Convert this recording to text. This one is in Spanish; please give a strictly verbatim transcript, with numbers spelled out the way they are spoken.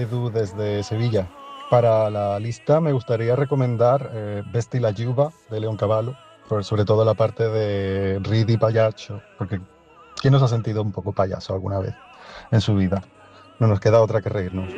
Edu desde Sevilla. Para la lista me gustaría recomendar eh, Vesti la Giuba de León Cavallo, por- sobre todo la parte de Ridi Payacho, porque ¿quién nos ha sentido un poco payaso alguna vez en su vida? No nos queda otra que reírnos.